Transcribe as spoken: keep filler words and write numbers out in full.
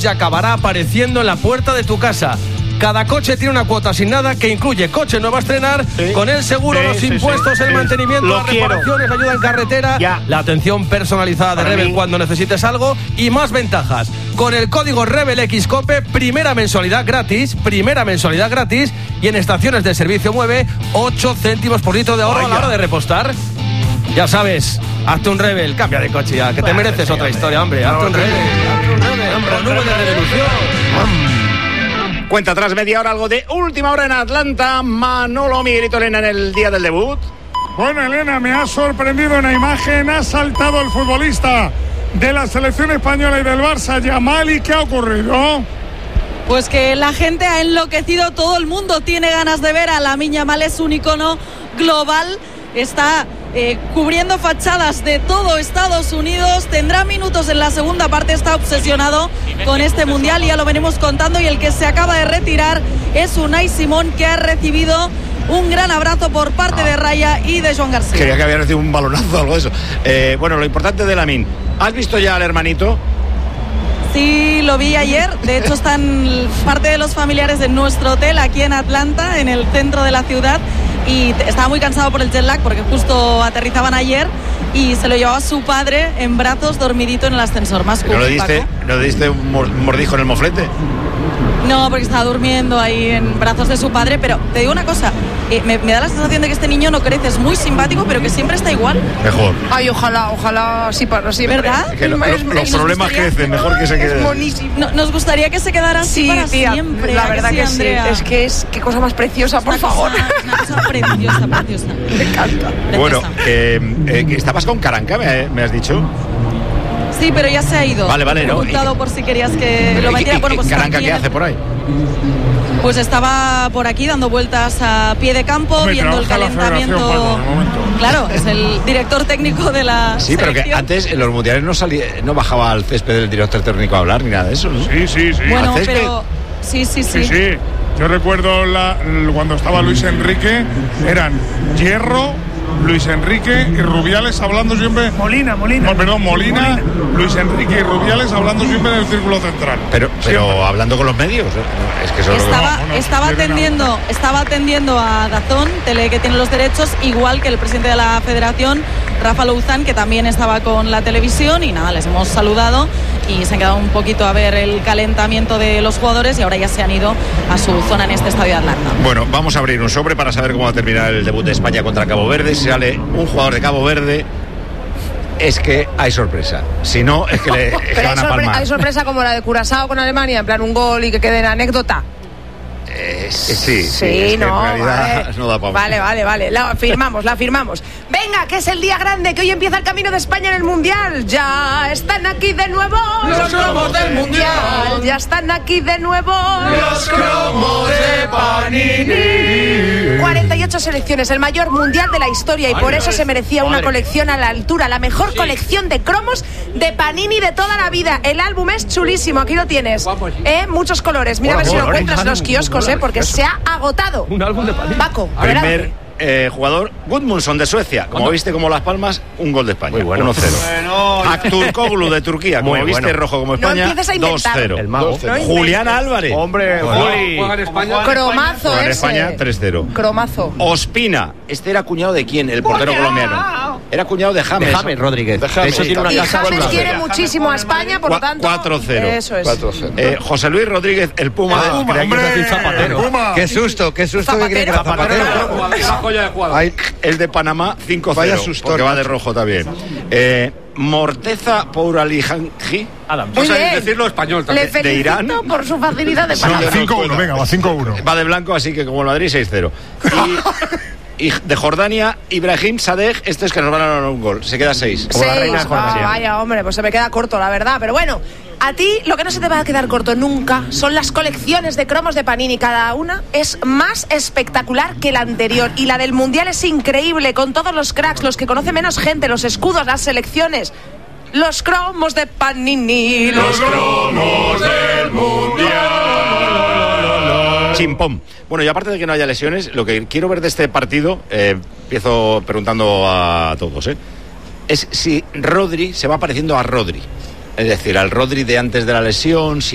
y acabará apareciendo en la puerta de tu casa. Cada coche tiene una cuota sin nada que incluye coche nuevo a estrenar, sí, con el seguro, sí, los sí, impuestos, sí, el sí, mantenimiento, las reparaciones, quiero. ayuda en carretera, ya. la atención personalizada de Para Rebel mí. cuando necesites algo y más ventajas. Con el código RebelXCOPE, primera mensualidad gratis, primera mensualidad gratis y en estaciones de servicio Mueve, ocho céntimos por litro de ahorro Vaya. a la hora de repostar. Ya sabes, hazte un Rebel, cambia de coche ya, que te mereces otra historia, hombre. Hazte un Rebel, hazte un Rebel, hombre, nube de revolución. Cuenta tras media hora algo de última hora en Atlanta. Manolo Miguelito Elena en el día del debut. Bueno, Elena, me ha sorprendido una imagen. Ha saltado el futbolista de la selección española y del Barça, Yamal. ¿Y qué ha ocurrido? Pues que la gente ha enloquecido. Todo el mundo tiene ganas de ver a Lamine Yamal. Es un icono global. Está eh, cubriendo fachadas de todo Estados Unidos. Tendrá minutos en la segunda parte. Está obsesionado con este mundial, ya lo venimos contando. Y el que se acaba de retirar es Unai Simón, que ha recibido un gran abrazo por parte ah. de Raya y de Joan García. Quería que había recibido un balonazo o algo de eso. Eh, bueno, lo importante de Lamine. ¿Has visto ya al hermanito? Sí, lo vi ayer. De hecho, están parte de los familiares de nuestro hotel aquí en Atlanta, en el centro de la ciudad. Y estaba muy cansado por el jet lag porque justo aterrizaban ayer y se lo llevaba su padre en brazos, dormidito en el ascensor. Más ¿No le diste, ¿no le diste un mordijo en el moflete? No, porque estaba durmiendo ahí en brazos de su padre. Pero te digo una cosa, eh, me, me da la sensación de que este niño no crece. Es muy simpático, pero que siempre está igual. Mejor. Ay, ojalá, ojalá sí para siempre. ¿Verdad? Que lo, lo, los es, problemas gustaría, crecen, mejor que se quede. Es monísimo. No, nos gustaría que se quedara así sí, para tía, siempre. La verdad que, que sí, sí. Andrea. Es que es qué cosa más preciosa, por una favor. Cosa, una cosa preciosa, preciosa. Me encanta. Preciosa. Bueno, eh, eh, estabas con Caranca, me, me has dicho. Sí, pero ya se ha ido. Vale, vale, no. Ocultado por si querías que lo metiera. Bueno, pues ¿Caranca qué hace por ahí? Pues estaba por aquí dando vueltas a pie de campo, Hombre, viendo el calentamiento. Paco, claro, es el director técnico de la Sí, selección. pero que antes en los mundiales no salía, no bajaba al césped del director técnico a hablar ni nada de eso, ¿no? Sí, sí, sí. Bueno, pero sí, sí, sí. Sí, sí. Yo recuerdo la, cuando estaba Luis Enrique, eran Hierro, Luis Enrique y Rubiales hablando siempre. Molina, Molina. No, perdón, Molina, Molina, Luis Enrique y Rubiales hablando siempre en el círculo central. Pero, pero hablando con los medios, ¿eh? Es que eso estaba, no, no, no, estaba no, atendiendo, no. estaba atendiendo a Dazón, tele que tiene los derechos, igual que el presidente de la Federación, Rafa Louzán, que también estaba con la televisión, y nada, les hemos saludado y se han quedado un poquito a ver el calentamiento de los jugadores y ahora ya se han ido a su zona en este estadio de Atlanta. Bueno, vamos a abrir un sobre para saber cómo va a terminar el debut de España contra Cabo Verde. Si sale un jugador de Cabo Verde, es que hay sorpresa. Si no, es que, le, es que van a palmar. Hay sorpresa como la de Curazao con Alemania, en plan un gol y que quede en anécdota. Eh, sí, sí, sí, es no, que en realidad vale, no da para vale, vale, vale, la firmamos, la firmamos. Venga, que es el día grande, que hoy empieza el camino de España en el Mundial. Ya están aquí de nuevo los cromos del Mundial. Ya están aquí de nuevo los cromos de Panini. cuarenta y ocho selecciones, el mayor mundial de la historia, y por eso se merecía una colección a la altura, la mejor colección de cromos de Panini de toda la vida. El álbum es chulísimo, aquí lo tienes, ¿eh? Muchos colores. Mira a ver si lo encuentras en los kioscos, ¿eh? Porque se ha agotado. Un álbum de Panini. Paco, primer eh, jugador, Gudmundsson de Suecia. Como ¿Cuándo? Viste, como Las Palmas, un gol de España. Muy bueno. uno cero. Bueno. Aktürkoğlu de Turquía. Como Muy viste, bueno. rojo como España, no dos cero. El mago. No Julián Álvarez. Hombre, Juli. Juega en España. Cromazo Juega en ese. España, tres cero. Cromazo. Ospina. Este era cuñado de quién? El portero colombiano. Era cuñado de James. De James Rodríguez. De James. Eso tiene una Y casa. James quiere muchísimo a España, por lo tanto. cuatro cero. Eso es. cuatro cero. Eh, José Luis Rodríguez, el Puma. El de- Puma, creía que hombre, iba a decir Zapatero. el Puma. Qué susto, qué susto que cree que era Zapatero. Zapatero. Una joya de jugador. Ay, el de Panamá, cinco cero. Vaya sustón, porque va de macho. rojo también. Eh, Morteza Pouralijanji. Adams. Muy Vamos a bien. decirlo español Le también. felicito Irán. por su facilidad de No, palabras. cinco uno, venga, va cinco uno. Va de blanco, así que como el Madrid, seis cero. Y, y de Jordania, Ibrahim Sadeh, este es que nos van a dar un gol. Se queda seis. Seis. la reina de Jordania. Ah, vaya, hombre, pues se me queda corto, la verdad. Pero bueno, a ti lo que no se te va a quedar corto nunca son las colecciones de cromos de Panini. Cada una es más espectacular que la anterior. Y la del Mundial es increíble, con todos los cracks, los que conoce menos gente, los escudos, las selecciones. Los cromos de Panini. Los cromos del Mundial. Chimpón. Bueno, y aparte de que no haya lesiones, lo que quiero ver de este partido, eh, empiezo preguntando a todos, ¿eh? es si Rodri se va pareciendo a Rodri. Es decir, al Rodri de antes de la lesión, si